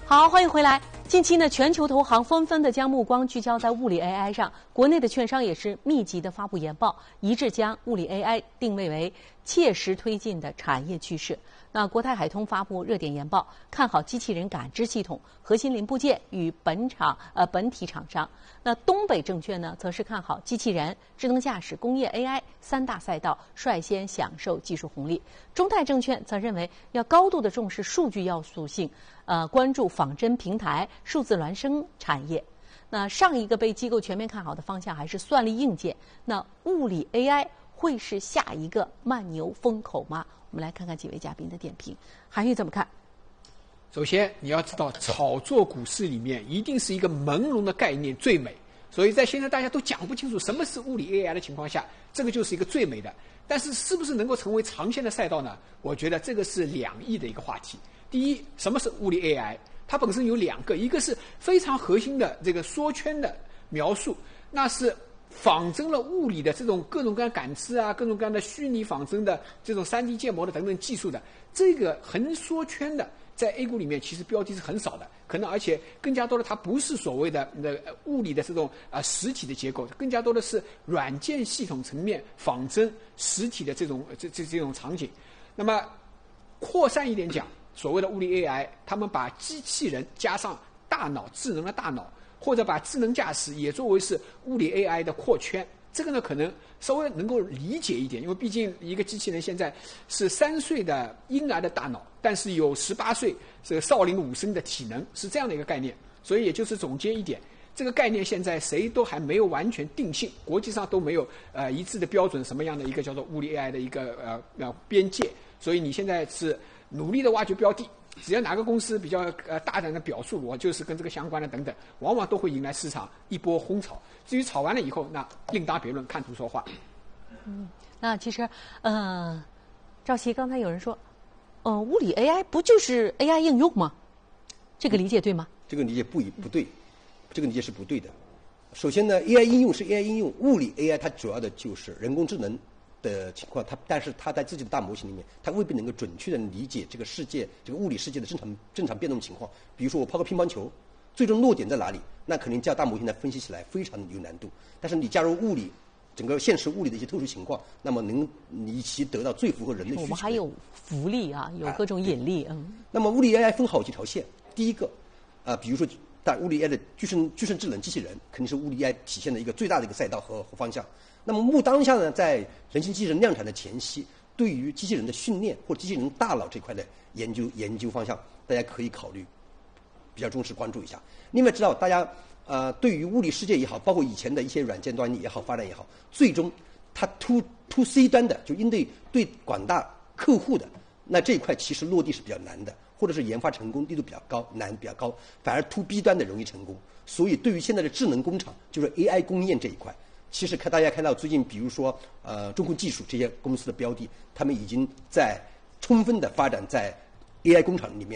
好，欢迎回来。近期呢，全球投行纷纷的将目光聚焦在物理 AI 上，国内的券商也是密集的发布研报，一致将物理 AI 定位为切实推进的产业趋势。那国泰海通发布热点研报，看好机器人感知系统、核心零部件与本体厂商。那东北证券呢，则是看好机器人、智能驾驶、工业 AI 三大赛道率先享受技术红利。中泰证券则认为要高度的重视数据要素性，关注仿真平台、数字孪生产业。那上一个被机构全面看好的方向还是算力硬件，那物理 AI 会是下一个慢牛风口吗？我们来看看几位嘉宾的点评。韩愈怎么看？ 首先，你要知道，炒作股市里面一定是一个朦胧的概念最美，所以在现在大家都讲不清楚什么是物理 AI 的情况下，这个就是一个最美的。但是，是不是能够成为长线的赛道呢？我觉得这个是两翼的一个话题。第一，什么是物理 AI？ 它本身有两个，一个是非常核心的这个缩圈的描述，那是仿真了物理的这种各种各样感知啊，各种各样的虚拟仿真的这种 3D 建模的等等技术的，这个横缩圈的，在 A 股里面其实标的是很少的，可能而且更加多的它不是所谓的物理的这种实体的结构，更加多的是软件系统层面仿真实体的这种场景。那么扩散一点讲，所谓的物理 AI， 他们把机器人加上大脑，智能的大脑，或者把智能驾驶也作为是物理 AI 的扩圈，这个呢可能稍微能够理解一点，因为毕竟一个机器人现在是3岁的婴儿的大脑，但是有18岁这个少林武僧的体能，是这样的一个概念。所以也就是总结一点，这个概念现在谁都还没有完全定性，国际上都没有一致的标准，什么样的一个叫做物理 AI 的一个边界。所以你现在是努力的挖掘标的，只要哪个公司比较大胆的表述，我就是跟这个相关的等等，往往都会引来市场一波轰炒。至于炒完了以后，那另当别论，看图说话。 那其实赵琦刚才有人说，物理 AI 不就是 AI 应用吗？这个理解对吗？ 这个理解不对，这个理解是不对的。首先呢 ，AI 应用是 AI 应用，物理 AI 它主要的就是人工智能的情况，但是它在自己的大模型里面，它未必能够准确的理解这个世界、这个物理世界的正常变动情况。比如说我抛个乒乓球，最终落点在哪里，那肯定叫大模型来分析起来非常有难度。但是你加入物理，整个现实物理的一些特殊情况，那么能以其得到最符合人类需求。 我们还有浮力啊，有各种引力。 那么物理 AI 分好几条线，第一个比如说在物理 AI 的具身智能机器人，肯定是物理 AI 体现的一个最大的一个赛道和方向。那么当下呢，在人形机器人量产的前夕，对于机器人的训练或者机器人大脑这块的研究方向，大家可以考虑比较重视关注一下。另外知道大家对于物理世界也好，包括以前的一些软件端也好，发展也好，最终它 to C 端的，就对广大客户的那这一块其实落地是比较难的，或者是研发成功力度比较高，难比较高，反而 to B 端的容易成功。所以对于现在的智能工厂，就是 AI 工业这一块，其实大家看到最近比如说中控技术这些公司的标的，他们已经在充分的发展在 AI 工厂里面